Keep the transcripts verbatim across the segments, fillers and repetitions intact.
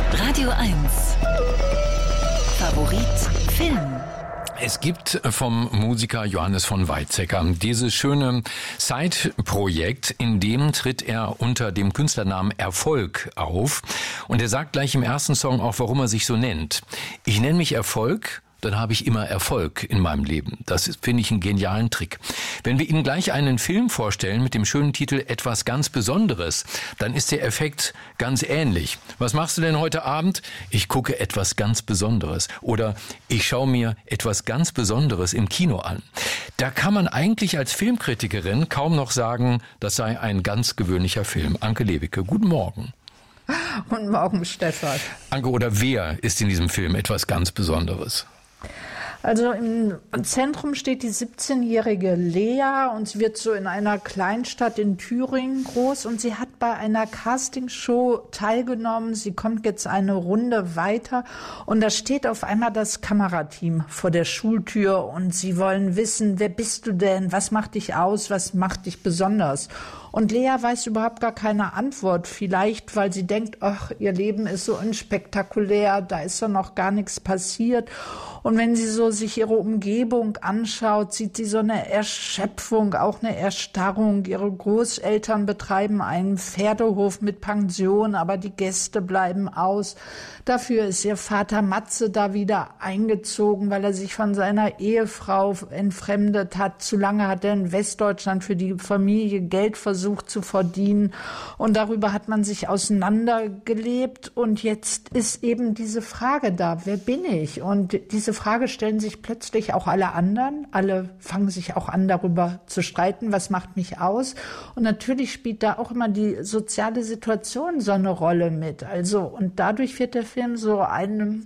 Radio eins. Favorit Film. Es gibt vom Musiker Johannes von Weizsäcker dieses schöne Side-Projekt, in dem tritt er unter dem Künstlernamen Erfolg auf. Und er sagt gleich im ersten Song auch, warum er sich so nennt. Ich nenne mich Erfolg, dann habe ich immer Erfolg in meinem Leben. Das ist, finde ich, einen genialen Trick. Wenn wir Ihnen gleich einen Film vorstellen mit dem schönen Titel Etwas ganz Besonderes, dann ist der Effekt ganz ähnlich. Was machst du denn heute Abend? Ich gucke etwas ganz Besonderes. Oder ich schaue mir etwas ganz Besonderes im Kino an. Da kann man eigentlich als Filmkritikerin kaum noch sagen, das sei ein ganz gewöhnlicher Film. Anke Lewicke, guten Morgen. Guten Morgen, Stefan. Anke, oder wer ist in diesem Film etwas ganz Besonderes? Also im Zentrum steht die siebzehnjährige Lea und sie wird so in einer Kleinstadt in Thüringen groß und sie hat bei einer Castingshow teilgenommen. Sie kommt jetzt eine Runde weiter und da steht auf einmal das Kamerateam vor der Schultür und sie wollen wissen, wer bist du denn? Was macht dich aus? Was macht dich besonders? Und Lea weiß überhaupt gar keine Antwort. Vielleicht, weil sie denkt, ach, ihr Leben ist so unspektakulär, da ist doch noch gar nichts passiert. Und wenn sie so sich ihre Umgebung anschaut, sieht sie so eine Erschöpfung, auch eine Erstarrung. Ihre Großeltern betreiben einen Pferdehof mit Pension, aber die Gäste bleiben aus. Dafür ist ihr Vater Matze da wieder eingezogen, weil er sich von seiner Ehefrau entfremdet hat. Zu lange hat er in Westdeutschland für die Familie Geld versucht zu verdienen. Und darüber hat man sich auseinandergelebt. Und jetzt ist eben diese Frage da, wer bin ich? Und diese Frage stellen sich plötzlich auch alle anderen. Alle fangen sich auch an, darüber zu streiten, was macht mich aus? Und natürlich spielt da auch immer die soziale Situation so eine Rolle mit. Also, und dadurch wird der Film so ein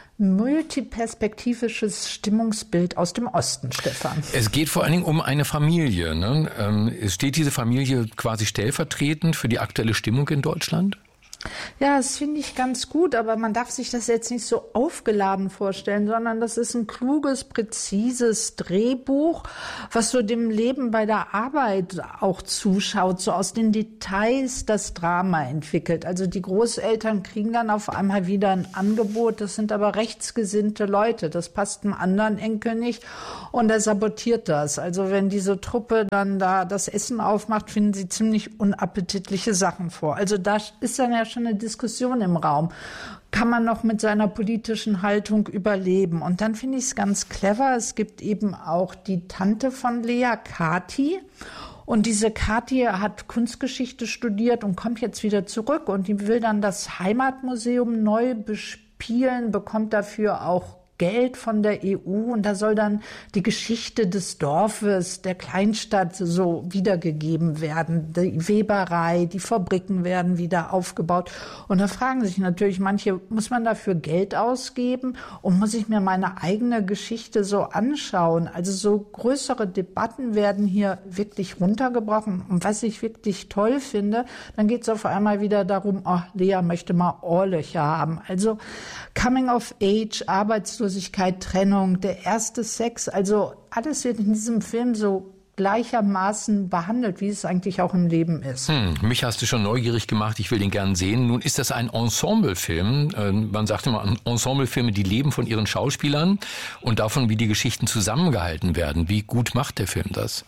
multiperspektivisches Stimmungsbild aus dem Osten, Stefan. Es geht vor allen Dingen um eine Familie, ne? Ähm, steht diese Familie quasi stellvertretend für die aktuelle Stimmung in Deutschland? Ja, das finde ich ganz gut, aber man darf sich das jetzt nicht so aufgeladen vorstellen, sondern das ist ein kluges, präzises Drehbuch, was so dem Leben bei der Arbeit auch zuschaut, so aus den Details das Drama entwickelt. Also die Großeltern kriegen dann auf einmal wieder ein Angebot, das sind aber rechtsgesinnte Leute, das passt einem anderen Enkel nicht und er sabotiert das. Also wenn diese Truppe dann da das Essen aufmacht, finden sie ziemlich unappetitliche Sachen vor. Also da ist dann ja schon eine Diskussion im Raum. Kann man noch mit seiner politischen Haltung überleben? Und dann finde ich es ganz clever. Es gibt eben auch die Tante von Lea, Kathi. Und diese Kathi hat Kunstgeschichte studiert und kommt jetzt wieder zurück. Und die will dann das Heimatmuseum neu bespielen, bekommt dafür auch Geld von der E U und da soll dann die Geschichte des Dorfes, der Kleinstadt so wiedergegeben werden. Die Weberei, die Fabriken werden wieder aufgebaut. Und da fragen sich natürlich manche, muss man dafür Geld ausgeben und muss ich mir meine eigene Geschichte so anschauen? Also so größere Debatten werden hier wirklich runtergebrochen. Und was ich wirklich toll finde, dann geht es auf einmal wieder darum, oh, Lea möchte mal Ohrlöcher haben. Also Coming of Age, Arbeitslosigkeit, Trennung, der erste Sex, also alles wird in diesem Film so gleichermaßen behandelt, wie es eigentlich auch im Leben ist. Hm, mich hast du schon neugierig gemacht, ich will den gern sehen. Nun ist das ein Ensemblefilm. Äh, man sagt immer, Ensemblefilme, die leben von ihren Schauspielern und davon, wie die Geschichten zusammengehalten werden. Wie gut macht der Film das?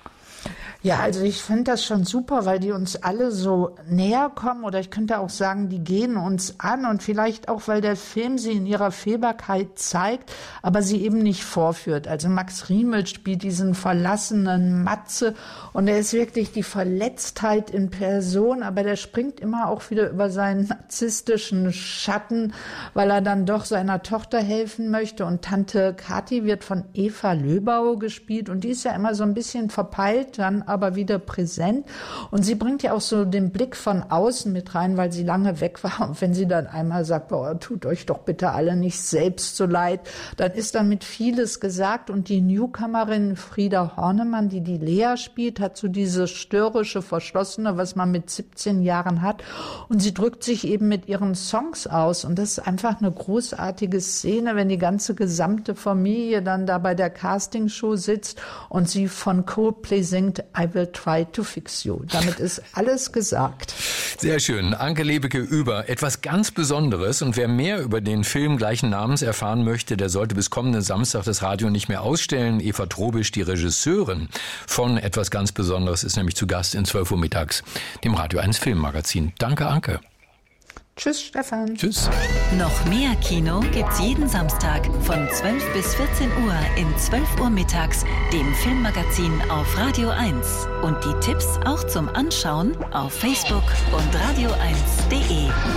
Ja, also ich finde das schon super, weil die uns alle so näher kommen oder ich könnte auch sagen, die gehen uns an und vielleicht auch, weil der Film sie in ihrer Fehlbarkeit zeigt, aber sie eben nicht vorführt. Also Max Riemel spielt diesen verlassenen Matze und er ist wirklich die Verletztheit in Person, aber der springt immer auch wieder über seinen narzisstischen Schatten, weil er dann doch seiner Tochter helfen möchte und Tante Kathi wird von Eva Löbau gespielt und die ist ja immer so ein bisschen verpeilt, dann aber wieder präsent. Und sie bringt ja auch so den Blick von außen mit rein, weil sie lange weg war. Und wenn sie dann einmal sagt, boah, tut euch doch bitte alle nicht selbst so leid, dann ist damit vieles gesagt. Und die Newcomerin Frieda Hornemann, die die Lea spielt, hat so dieses störrische, verschlossene, was man mit siebzehn Jahren hat. Und sie drückt sich eben mit ihren Songs aus. Und das ist einfach eine großartige Szene, wenn die ganze gesamte Familie dann da bei der Castingshow sitzt und sie von Coldplay singt I I will try to fix you. Damit ist alles gesagt. Sehr schön. Anke Lebeke über etwas ganz Besonderes. Und wer mehr über den Film gleichen Namens erfahren möchte, der sollte bis kommenden Samstag das Radio nicht mehr ausstellen. Eva Trobisch, die Regisseurin von etwas ganz Besonderes, ist nämlich zu Gast in zwölf Uhr mittags, dem Radio eins Filmmagazin. Danke, Anke. Tschüss, Stefan. Tschüss. Noch mehr Kino gibt's jeden Samstag von zwölf bis vierzehn Uhr in zwölf Uhr mittags, dem Filmmagazin auf Radio eins. Und die Tipps auch zum Anschauen auf Facebook und radio eins punkt de.